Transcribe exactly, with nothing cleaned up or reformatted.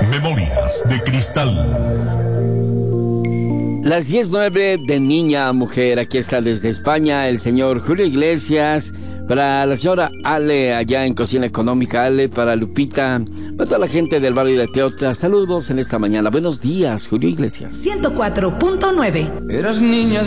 Memorias de Cristal. Las diez nueve de niña a mujer. Aquí está desde España el señor Julio Iglesias. Para la señora Ale allá en Cocina Económica, Ale, para Lupita, para toda la gente del barrio de Teotla. Saludos en esta mañana. Buenos días, Julio Iglesias. ciento cuatro punto nueve. Eras niña